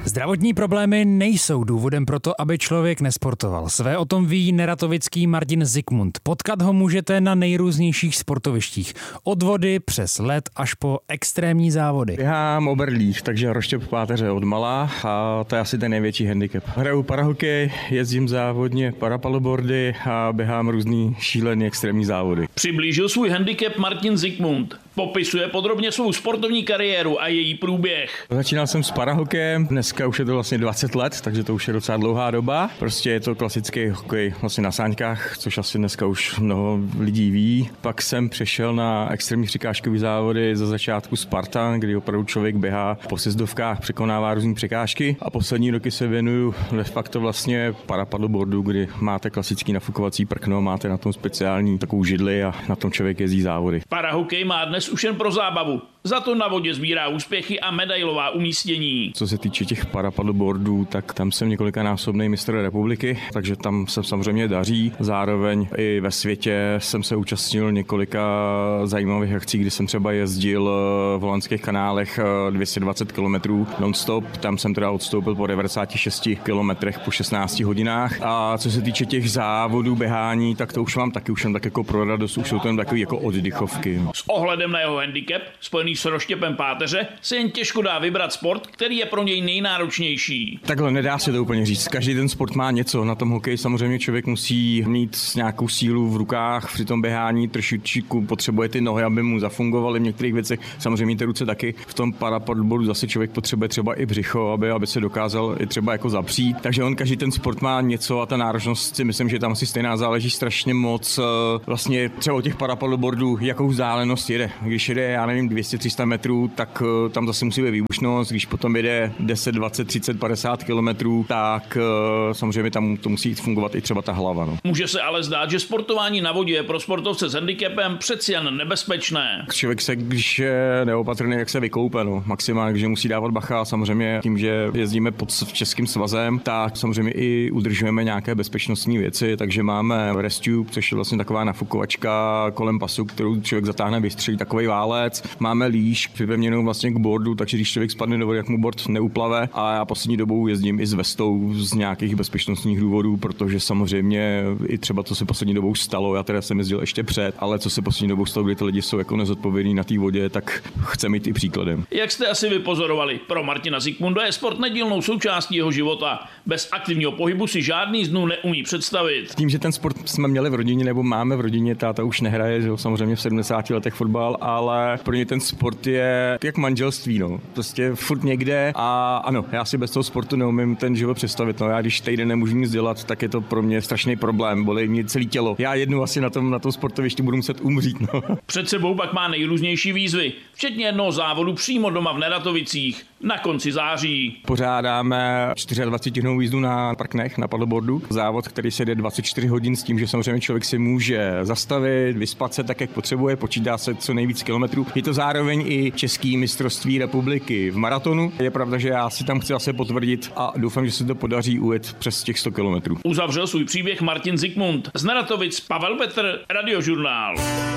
Zdravotní problémy nejsou důvodem pro to, aby člověk nesportoval. Své o tom ví neratovický Martin Zikmund. Potkat ho můžete na nejrůznějších sportovištích. Od vody přes led až po extrémní závody. Běhám oberlích, takže rozštěp páteře od malá a to je asi ten největší handicap. Hraju parahokej, jezdím závodně parapaddleboardy a běhám různý šílený extrémní závody. Přiblížil svůj handicap Martin Zikmund. Popisuje podrobně svou sportovní kariéru a její průběh. Začínal jsem s parahokejem, dneska už je to vlastně 20 let, takže to už je docela dlouhá doba. Prostě je to klasický hokej vlastně na sáňkách, což asi dneska už mnoho lidí ví. Pak jsem přešel na extrémní překážkové závody za začátku Spartan, kdy opravdu člověk běhá po sjezdovkách, překonává různé překážky a poslední roky se věnuju de facto vlastně parapaddleboardu, kdy máte klasický nafukovací prkno, máte na tom speciální takovou židli a na tom člověk jezdí závody. Parahokej má dnes už jen pro zábavu. Za to na vodě sbírá úspěchy a medailová umístění. Co se týče těch parapaddleboardů, tak tam jsem několikanásobný mistr republiky, takže tam se samozřejmě daří. Zároveň i ve světě jsem se účastnil několika zajímavých akcí, kdy jsem třeba jezdil v holandských kanálech 220 km non-stop. Tam jsem teda odstoupil po 96 km po 16 hodinách. A co se týče těch závodů běhání, tak to už mám taky, už jsem tak jako pro radost, už jsou to jen takový jako oddychovky. S ohledem na jeho handicap, spojený s rozštěpem páteře, se jen těžko dá vybrat sport, který je pro něj nejnáročnější. Takhle nedá se to úplně říct. Každý ten sport má něco. Na tom hokeji samozřejmě člověk musí mít nějakou sílu v rukách, při tom běhání trošičku potřebuje ty nohy, aby mu zafungovaly v některých věcech. Samozřejmě ty ruce taky. V tom parapaddleboardu zase člověk potřebuje třeba i břicho, aby se dokázal i třeba jako zapřít. Takže každý ten sport má něco a ta náročnost si myslím, že tam asi stejná, záleží strašně moc. Vlastně třeba o těch parapaddleboardů, jakou vzdálenost jede. Když jede, já nevím, 200-300 metrů, tak tam zase musí být výbušnost. Když potom jede 10, 20, 30, 50 kilometrů, tak samozřejmě tam to musí fungovat i třeba ta hlava. No. Může se ale zdát, že sportování na vodě je pro sportovce s handicapem přeci jen nebezpečné. Člověk se, když je neopatrný, jak se vykoupe, no. Maximálně, že musí dávat bacha. Samozřejmě tím, že jezdíme pod Českým svazem, tak samozřejmě i udržujeme nějaké bezpečnostní věci, takže máme rest tube, což je vlastně taková nafukovačka kolem pasu, kterou člověk zatáhne, vystřelí takový válec. Máme líš připevněnou vlastně k boardu, takže když člověk spadne do vody, jak mu board neuplave. A já poslední dobou jezdím i s vestou z nějakých bezpečnostních důvodů, protože samozřejmě i třeba to se poslední dobou stalo, já teda jsem jezdil ještě před, ale co se poslední dobou stalo, kdy ty lidi jsou jako nezodpovědní na té vodě, tak chce mít i příkladem. Jak jste asi vypozorovali, pro Martina Zikmunda je sport nedílnou součástí jeho života. Bez aktivního pohybu si žádný z dnů neumí představit. Tím, že ten sport jsme měli v rodině nebo máme v rodině, táta už nehraje, že samozřejmě v 70 letech fotbal, ale pro ně ten sport je jak manželství, no. Prostě furt někde a ano, já si bez toho sportu neumím ten život představit. No, já když týden nemůžu nic dělat, tak je to pro mě strašný problém, bolí mě celé tělo. Já jednou asi na tom sportovišti budu muset umřít, no. Před sebou pak má nejrůznější výzvy, včetně jednoho závodu přímo doma v Neratovicích na konci září. Pořádáme 24 jízdu na prknech, na paddleboardu. Závod, který se jde 24 hodin s tím, že samozřejmě člověk si může zastavit, vyspat se tak, jak potřebuje, počítá se co nejvíc kilometrů. Je to zároveň i český mistrovství republiky v maratonu. Je pravda, že já si tam chci zase potvrdit a doufám, že se to podaří ujet přes těch 100 kilometrů. Uzavřel svůj příběh Martin Zikmund. Z Neratovic Pavel Petr, Radiožurnál.